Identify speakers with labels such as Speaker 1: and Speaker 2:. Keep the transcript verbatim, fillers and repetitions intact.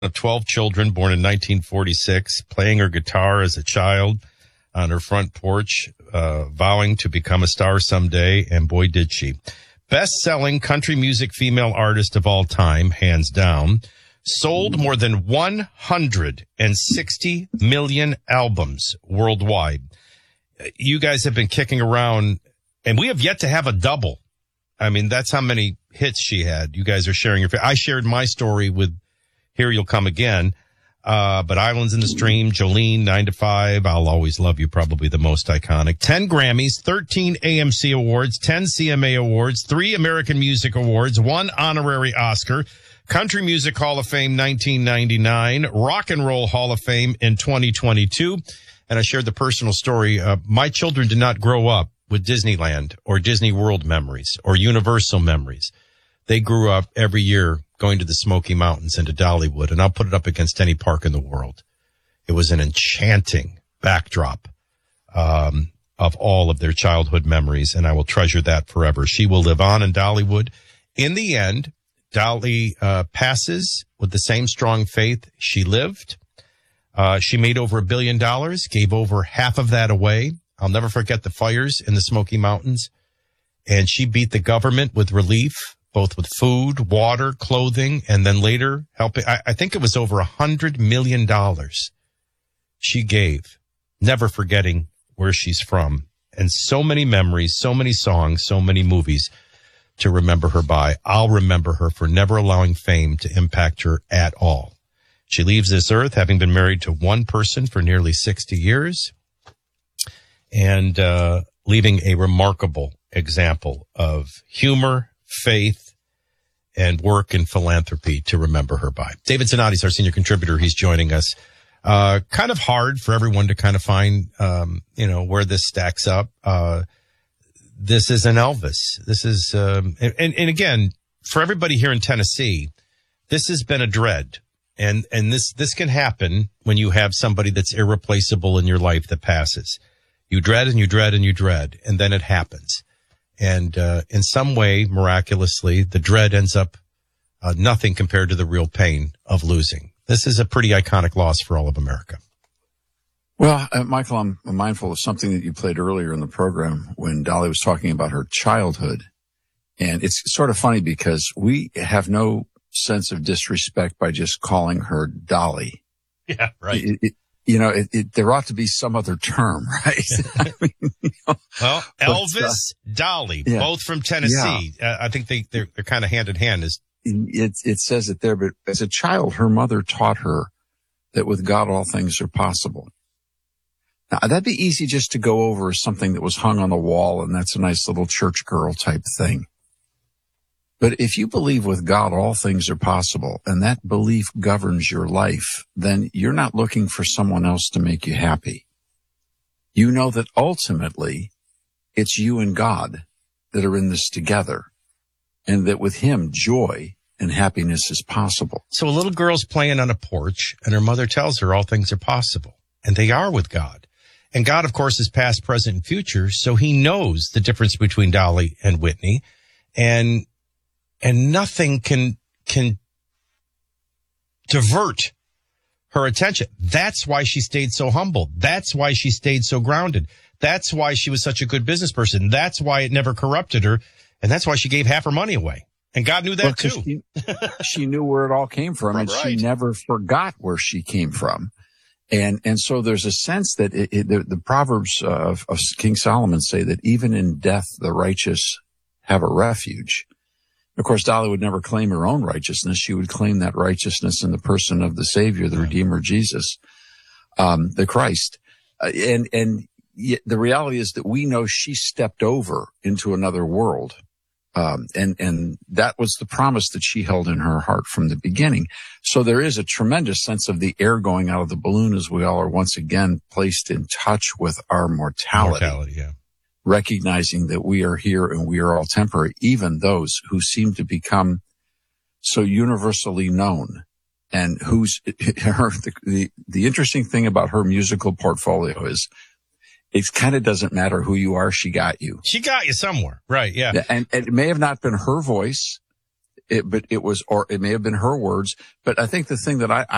Speaker 1: of twelve children, born in nineteen forty-six, playing her guitar as a child on her front porch, uh, vowing to become a star someday, and boy, did she. Best-selling country music female artist of all time, hands down. Sold more than one hundred sixty million albums worldwide. You guys have been kicking around, and we have yet to have a double. I mean, that's how many hits she had. You guys are sharing your... I shared my story with Here You'll Come Again, uh, but Islands in the Stream, Jolene, nine to five, I'll Always Love You, probably the most iconic. ten Grammys, thirteen A M C Awards, ten C M A Awards, three American Music Awards, one honorary Oscar, Country Music Hall of Fame nineteen ninety-nine, Rock and Roll Hall of Fame in twenty twenty-two. And I shared the personal story. Uh, my children did not grow up with Disneyland or Disney World memories or Universal memories. They grew up every year going to the Smoky Mountains and to Dollywood, and I'll put it up against any park in the world. It was an enchanting backdrop um, of all of their childhood memories, and I will treasure that forever. She will live on in Dollywood. In the end, Dolly uh, passes with the same strong faith she lived. Uh, she made over a billion dollars, gave over half of that away. I'll never forget the fires in the Smoky Mountains. And she beat the government with relief, both with food, water, clothing, and then later helping. I, I think it was over a hundred million dollars she gave, never forgetting where she's from. And so many memories, so many songs, so many movies to remember her by. I'll remember her for never allowing fame to impact her at all. She leaves this earth having been married to one person for nearly sixty years and uh, leaving a remarkable example of humor, faith, and work and philanthropy to remember her by. David Zanotti is our senior contributor. He's joining us. Uh, kind of hard for everyone to kind of find, um, you know, where this stacks up. Uh, this is an Elvis. This is, um, and, and again, for everybody here in Tennessee, this has been a dread. And, and this, this can happen when you have somebody that's irreplaceable in your life that passes. You dread and you dread and you dread, and then it happens. And, uh, in some way, miraculously, the dread ends up, uh, nothing compared to the real pain of losing. This is a pretty iconic loss for all of America.
Speaker 2: Well, uh, Michael, I'm mindful of something that you played earlier in the program when Dolly was talking about her childhood. And it's sort of funny because we have no sense of disrespect by just calling her Dolly.
Speaker 1: Yeah, right.
Speaker 2: It, it, you know, it, it, there ought to be some other term, right? I mean, you know,
Speaker 1: well, Elvis, but, uh, Dolly, yeah, both from Tennessee. Yeah. Uh, I think they, they're, they're kind of hand in hand. Is
Speaker 2: it, it says it there, but as a child, her mother taught her that with God, all things are possible. Now, that'd be easy just to go over as something that was hung on the wall, and that's a nice little church girl type thing. But if you believe with God all things are possible, and that belief governs your life, then you're not looking for someone else to make you happy. You know that ultimately it's you and God that are in this together, and that with Him, joy and happiness is possible.
Speaker 1: So a little girl's playing on a porch, and her mother tells her all things are possible, and they are with God. And God, of course, is past, present, and future, so He knows the difference between Dolly and Whitney, and And nothing can, can divert her attention. That's why she stayed so humble. That's why she stayed so grounded. That's why she was such a good business person. That's why it never corrupted her. And that's why she gave half her money away. And God knew that well, too.
Speaker 2: She, she knew where it all came from, and right. She never forgot where she came from. And, and so there's a sense that it, it, the, the Proverbs of, of King Solomon say that even in death, the righteous have a refuge. Of course, Dolly would never claim her own righteousness. She would claim that righteousness in the person of the Savior, the Redeemer, Jesus, um, the Christ. Uh, and, and the reality is that we know she stepped over into another world. Um, and, and that was the promise that she held in her heart from the beginning. So there is a tremendous sense of the air going out of the balloon as we all are once again placed in touch with our mortality. Mortality, yeah. Recognizing that we are here and we are all temporary, even those who seem to become so universally known, and who's her, the, the, the interesting thing about her musical portfolio is it kind of doesn't matter who you are. She got you.
Speaker 1: She got you somewhere. Right. Yeah.
Speaker 2: And, and it may have not been her voice, it, but it was, or it may have been her words. But I think the thing that I,